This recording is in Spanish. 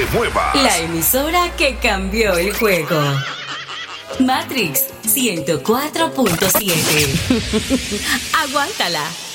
muevas. La emisora que cambió el juego. Matrix 104.7. Aguántala.